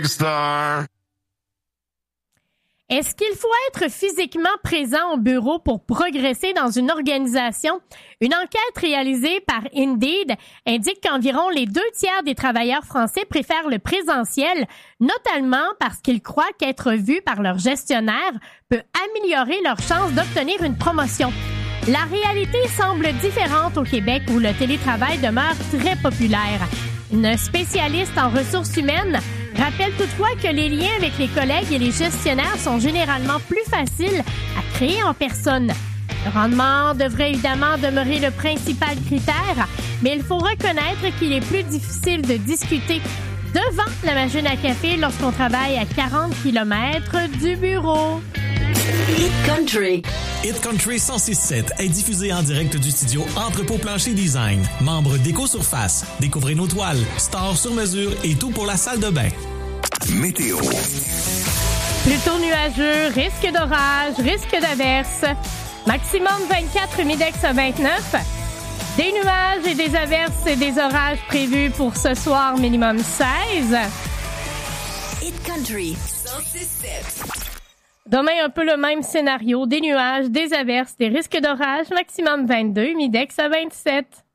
Star. Est-ce qu'il faut être physiquement présent au bureau pour progresser dans une organisation? Une enquête réalisée par Indeed indique qu'environ les 2/3 des travailleurs français préfèrent le présentiel, notamment parce qu'ils croient qu'être vus par leur gestionnaire peut améliorer leurs chances d'obtenir une promotion. La réalité semble différente au Québec où le télétravail demeure très populaire. Une spécialiste en ressources humaines rappelle toutefois que les liens avec les collègues et les gestionnaires sont généralement plus faciles à créer en personne. Le rendement devrait évidemment demeurer le principal critère, mais il faut reconnaître qu'il est plus difficile de discuter devant la machine à café lorsqu'on travaille à 40 km du bureau. Hit Country. Hit Country 106.7 est diffusé en direct du studio Entrepôt Plancher Design. Membre d'Éco-Surface. Découvrez nos toiles, stores sur mesure et tout pour la salle de bain. Météo. Plutôt nuageux, risque d'orage, risque d'averse. Maximum 24, Midex 29. Des nuages et des averses et des orages prévus pour ce soir, minimum 16. Hit Country 106.7. Demain, un peu le même scénario. Des nuages, des averses, des risques d'orage, maximum 22, Midex à 27.